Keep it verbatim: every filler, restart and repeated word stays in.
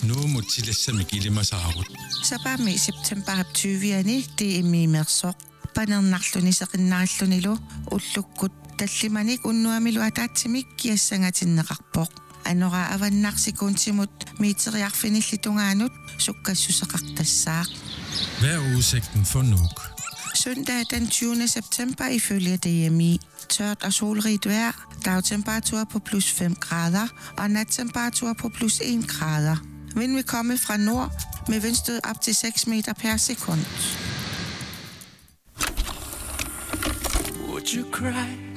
Nu mutilassami kilimasaarut. Sapami september tyviani det er mimersoq. Panernerluni seqinnarallunilu ullukkut tallimanik unnuamilu ataatsimik kiassangatinneqarpoq. Anora avannarsikuntimut miiteriarfinillitungaanut sukkassuseqartassaaq. Hvad er udsigten for Nuuk? Søndag den tyvende september ifølge D M I. Tørt og solrigt vejr. Dagtemperatur på plus fem grader og nattemperatur på plus en grader. Vind vil komme fra nord med vindstød op til seks meter per sekund. Would you cry